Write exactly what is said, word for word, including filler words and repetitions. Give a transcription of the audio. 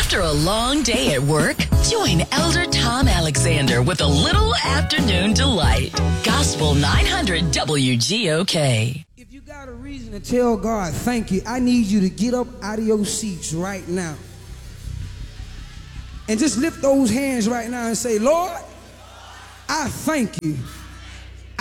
After a long day at work, join Elder Tom Alexander with a little afternoon delight. Gospel nine hundred W G O K. If you got a reason to tell God thank you, I need you to get up out of your seats right now. And just lift those hands right now and say, Lord, I thank you